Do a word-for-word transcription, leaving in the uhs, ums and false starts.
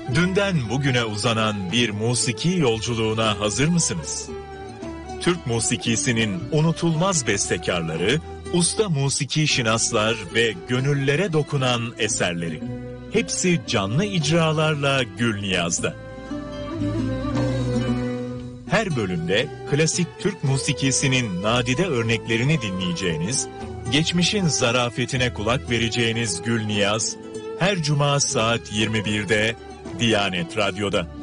Dünden bugüne uzanan bir musiki yolculuğuna hazır mısınız? Türk musikisinin unutulmaz bestekarları, usta musiki şinaslar ve gönüllere dokunan eserleri. Hepsi canlı icralarla Gülniyaz'da. Her bölümde klasik Türk musikisinin nadide örneklerini dinleyeceğiniz, geçmişin zarafetine kulak vereceğiniz Gülniyaz, her cuma saat yirmi birde Diyanet Radyo'da.